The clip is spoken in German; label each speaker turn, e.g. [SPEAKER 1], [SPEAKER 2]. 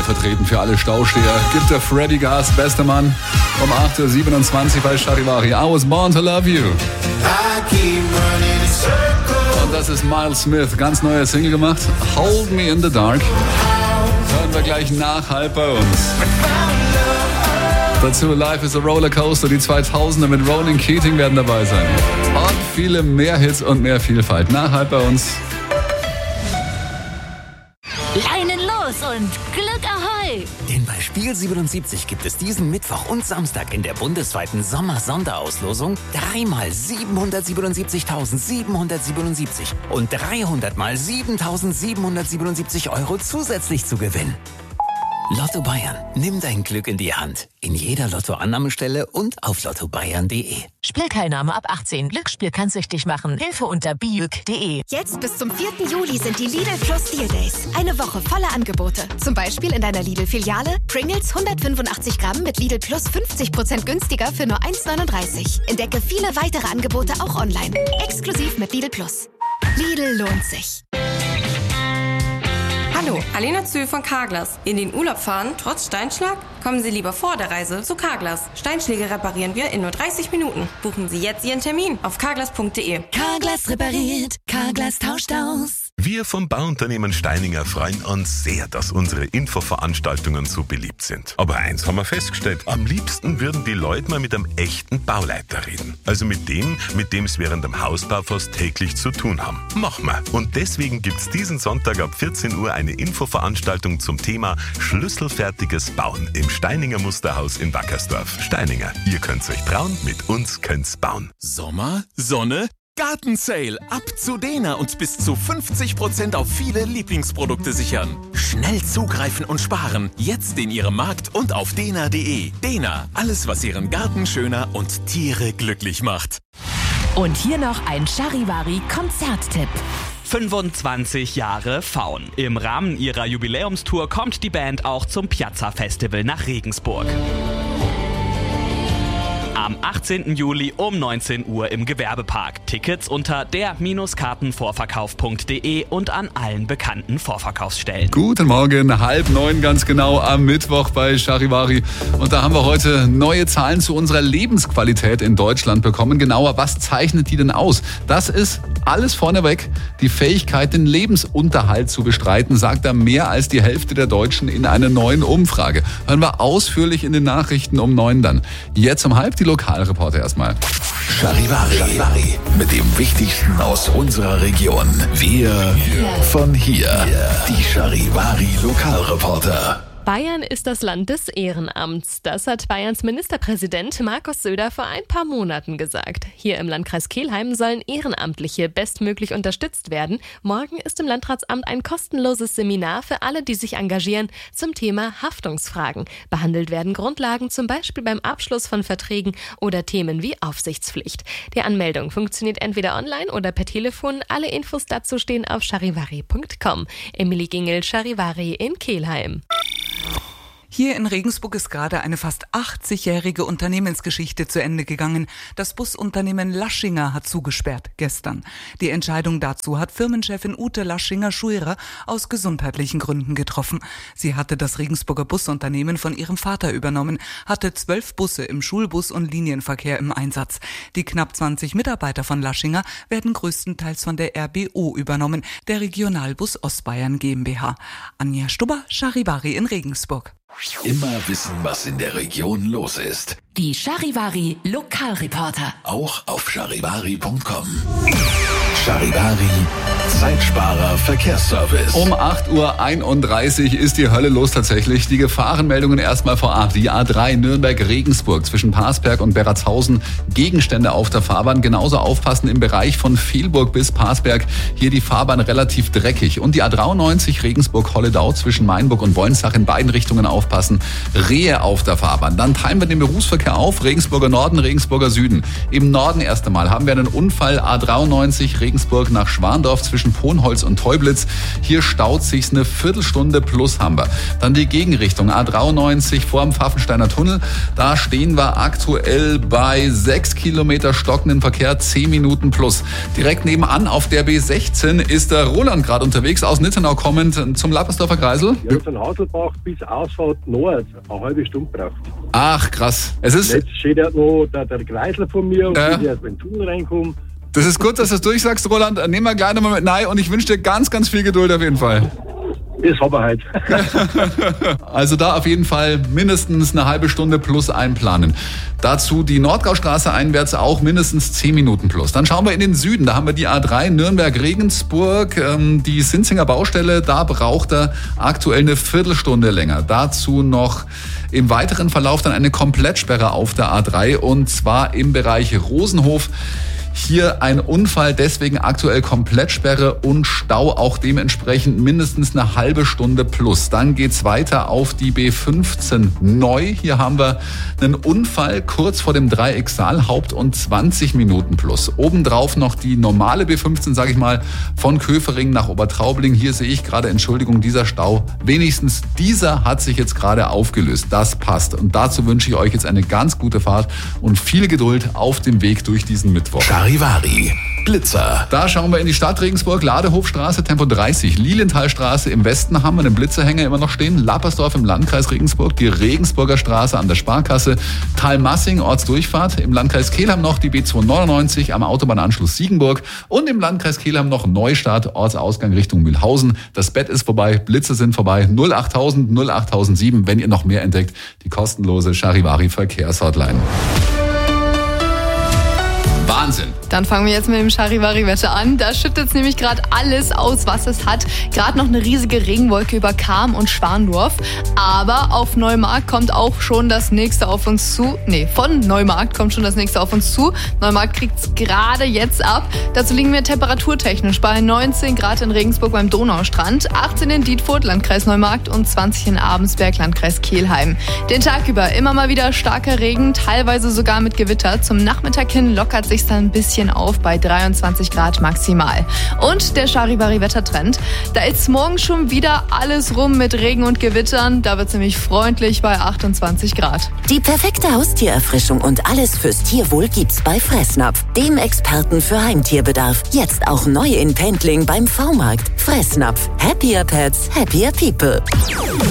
[SPEAKER 1] stellvertretend für alle Stausteher gibt der Freddy Gas, bester Mann, um 8.27 Uhr bei Charivari. I was born to love you. Und das ist Miles Smith, ganz neue Single gemacht, Hold Me in the Dark. Hören wir gleich nach, halb bei uns. Dazu Life is a Rollercoaster, die 2000er mit Ronan Keating werden dabei sein. Und viele mehr Hits und mehr Vielfalt. Nach halb bei uns.
[SPEAKER 2] Leinen los und Glück Ahoi!
[SPEAKER 3] Denn bei Spiel 77 gibt es diesen Mittwoch und Samstag in der bundesweiten Sommer-Sonderauslosung 3-mal 777.777 und 300-mal 7.777 € zusätzlich zu gewinnen. Lotto Bayern, nimm dein Glück in die Hand. In jeder Lottoannahmestelle und auf lottobayern.de.
[SPEAKER 2] Spielteilnahme ab 18. Glücksspiel kann süchtig machen. Hilfe unter biüg.de.
[SPEAKER 4] Jetzt bis zum 4. Juli sind die Lidl Plus Deal Days. Eine Woche voller Angebote. Zum Beispiel in deiner Lidl-Filiale Pringles 185 Gramm mit Lidl Plus 50% günstiger für nur 1,39. Entdecke viele weitere Angebote auch online. Exklusiv mit Lidl Plus. Lidl lohnt sich.
[SPEAKER 5] Hallo, Alena Zühl von Carglass. In den Urlaub fahren, trotz Steinschlag? Kommen Sie lieber vor der Reise zu Carglass. Steinschläge reparieren wir in nur 30 Minuten. Buchen Sie jetzt Ihren Termin auf carglass.de.
[SPEAKER 4] Carglass repariert, Carglass tauscht aus.
[SPEAKER 6] Wir vom Bauunternehmen Steininger freuen uns sehr, dass unsere Infoveranstaltungen so beliebt sind. Aber eins haben wir festgestellt, am liebsten würden die Leute mal mit einem echten Bauleiter reden. Also mit dem es während dem Hausbau fast täglich zu tun haben. Machen wir. Und deswegen gibt's diesen Sonntag ab 14 Uhr eine Infoveranstaltung zum Thema Schlüsselfertiges Bauen im Steininger Musterhaus in Wackersdorf. Steininger, ihr könnt's euch trauen, mit uns könnt's bauen.
[SPEAKER 7] Sommer, Sonne, Gartensale. Ab zu Dena und bis zu 50% auf viele Lieblingsprodukte sichern. Schnell zugreifen und sparen. Jetzt in Ihrem Markt und auf dena.de. Dena, alles was Ihren Garten schöner und Tiere glücklich macht.
[SPEAKER 8] Und hier noch ein Charivari-Konzerttipp.
[SPEAKER 9] 25 Jahre Faun. Im Rahmen ihrer Jubiläumstour kommt die Band auch zum Piazza Festival nach Regensburg. Am 18. Juli um 19 Uhr im Gewerbepark. Tickets unter der-kartenvorverkauf.de und an allen bekannten Vorverkaufsstellen.
[SPEAKER 1] Guten Morgen, 8:30 ganz genau am Mittwoch bei Charivari. Und da haben wir heute neue Zahlen zu unserer Lebensqualität in Deutschland bekommen. Genauer, was zeichnet die denn aus? Das ist alles vorneweg die Fähigkeit, den Lebensunterhalt zu bestreiten, sagt da mehr als die Hälfte der Deutschen in einer neuen Umfrage. Hören wir ausführlich in den Nachrichten um 9 dann. Jetzt um halb die Lokalreporter erstmal.
[SPEAKER 10] Charivari mit dem Wichtigsten aus unserer Region. Wir von hier. Die Charivari Lokalreporter.
[SPEAKER 11] Bayern ist das Land des Ehrenamts. Das hat Bayerns Ministerpräsident Markus Söder vor ein paar Monaten gesagt. Hier im Landkreis Kelheim sollen Ehrenamtliche bestmöglich unterstützt werden. Morgen ist im Landratsamt ein kostenloses Seminar für alle, die sich engagieren, zum Thema Haftungsfragen. Behandelt werden Grundlagen zum Beispiel beim Abschluss von Verträgen oder Themen wie Aufsichtspflicht. Die Anmeldung funktioniert entweder online oder per Telefon. Alle Infos dazu stehen auf charivari.com. Emily Gingel, Charivari in Kelheim.
[SPEAKER 12] Hier in Regensburg ist gerade eine fast 80-jährige Unternehmensgeschichte zu Ende gegangen. Das Busunternehmen Laschinger hat zugesperrt gestern. Die Entscheidung dazu hat Firmenchefin Ute Laschinger-Schuirer aus gesundheitlichen Gründen getroffen. Sie hatte das Regensburger Busunternehmen von ihrem Vater übernommen, hatte 12 Busse im Schulbus- und Linienverkehr im Einsatz. Die knapp 20 Mitarbeiter von Laschinger werden größtenteils von der RBO übernommen, der Regionalbus Ostbayern GmbH. Anja Stubber, Charivari in Regensburg.
[SPEAKER 10] Immer wissen, was in der Region los ist.
[SPEAKER 8] Die Charivari Lokalreporter.
[SPEAKER 10] Auch auf charivari.com. Charivari, Zeitsparer Verkehrsservice.
[SPEAKER 1] Um 8:31 Uhr ist die Hölle los tatsächlich. Die Gefahrenmeldungen erstmal vorab. Die A3 Nürnberg-Regensburg zwischen Parsberg und Berratshausen. Gegenstände auf der Fahrbahn. Genauso aufpassen im Bereich von Vielburg bis Parsberg. Hier die Fahrbahn relativ dreckig. Und die A93 Regensburg-Holledau zwischen Mainburg und Wolnsach in beiden Richtungen aufpassen. Rehe auf der Fahrbahn. Dann teilen wir den Berufsverkehr auf. Regensburger Norden, Regensburger Süden. Im Norden erst einmal haben wir einen Unfall. A93 Regensburg Regensburg nach Schwandorf zwischen Ponholz und Teublitz. Hier staut sich's eine Viertelstunde plus haben wir. Dann die Gegenrichtung A93 vor dem Pfaffensteiner Tunnel. Da stehen wir aktuell bei 6 Kilometer stockenden Verkehr, 10 Minuten plus. Direkt nebenan auf der B16 ist der Roland gerade unterwegs, aus Nittenau kommend zum Lappersdorfer Kreisel.
[SPEAKER 13] Ja, von Haselbach bis Ausfahrt Nord eine halbe Stunde braucht.
[SPEAKER 1] Ach, krass. Es ist
[SPEAKER 13] jetzt steht ja noch der Kreisel von mir und ich erst in den Tunnel reinkomme.
[SPEAKER 1] Das ist gut, dass du es durchsagst, Roland. Nehmen wir gleich nochmal mit rein und ich wünsche dir ganz, ganz viel Geduld auf jeden Fall.
[SPEAKER 13] Das haben wir halt.
[SPEAKER 1] Also da auf jeden Fall mindestens eine halbe Stunde plus einplanen. Dazu die Nordgaustraße einwärts auch mindestens 10 Minuten plus. Dann schauen wir in den Süden. Da haben wir die A3 Nürnberg-Regensburg, die Sinzinger Baustelle. Da braucht er aktuell eine Viertelstunde länger. Dazu noch im weiteren Verlauf dann eine Komplettsperre auf der A3 und zwar im Bereich Rosenhof. Hier ein Unfall, deswegen aktuell Komplettsperre und Stau, auch dementsprechend mindestens eine halbe Stunde plus. Dann geht's weiter auf die B15 neu. Hier haben wir einen Unfall kurz vor dem Dreieck Saalhaupt und 20 Minuten plus. Obendrauf noch die normale B15, sage ich mal, von Köfering nach Obertraubling. Hier sehe ich gerade, Entschuldigung, dieser Stau. Wenigstens dieser hat sich jetzt gerade aufgelöst. Das passt. Und dazu wünsche ich euch jetzt eine ganz gute Fahrt und viel Geduld auf dem Weg durch diesen Mittwoch.
[SPEAKER 10] Charivari, Blitzer.
[SPEAKER 1] Da schauen wir in die Stadt Regensburg, Ladehofstraße, Tempo 30, Lilienthalstraße im Westen haben wir den Blitzerhänger immer noch stehen, Lappersdorf im Landkreis Regensburg, die Regensburger Straße an der Sparkasse, Thalmassing, Ortsdurchfahrt, im Landkreis Kelheim noch die B299 am Autobahnanschluss Siegenburg und im Landkreis Kelheim noch Neustadt, Ortsausgang Richtung Mühlhausen. Das Bett ist vorbei, Blitze sind vorbei, 08000 08007, wenn ihr noch mehr entdeckt, die kostenlose Charivari Verkehrshotline. Wahnsinn.
[SPEAKER 14] Dann fangen wir jetzt mit dem Charivari-Wetter an. Da schüttet es nämlich gerade alles aus, was es hat. Gerade noch eine riesige Regenwolke über Cham und Schwandorf. Aber auf Neumarkt kommt auch schon das nächste auf uns zu. Von Neumarkt kommt schon das nächste auf uns zu. Neumarkt kriegt es gerade jetzt ab. Dazu liegen wir temperaturtechnisch bei 19 Grad in Regensburg beim Donaustrand, 18 in Dietfurt, Landkreis Neumarkt und 20 in Abensberg, Landkreis Kelheim. Den Tag über immer mal wieder starker Regen, teilweise sogar mit Gewitter. Zum Nachmittag hin lockert sich dann ein bisschen auf bei 23 Grad maximal. Und der Charivari-Wettertrend, da ist morgen schon wieder alles rum mit Regen und Gewittern. Da wird es nämlich freundlich bei 28 Grad.
[SPEAKER 15] Die perfekte Haustiererfrischung und alles fürs Tierwohl gibt's bei Fressnapf, dem Experten für Heimtierbedarf. Jetzt auch neu in Pendling beim V-Markt. Fressnapf. Happier Pets, happier people.